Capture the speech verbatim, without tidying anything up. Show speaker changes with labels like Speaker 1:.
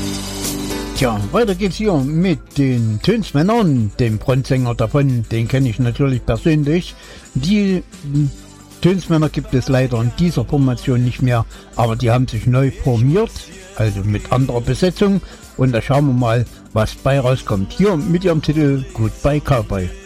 Speaker 1: Tja, weiter geht's hier mit den Tönsmännern, dem Frontsänger davon, den kenne ich natürlich persönlich. Die Tönsmänner gibt es leider in dieser Formation nicht mehr, aber die haben sich neu formiert, also mit anderer Besetzung. Und da schauen wir mal, was bei rauskommt. Hier mit ihrem Titel Goodbye Cowboy.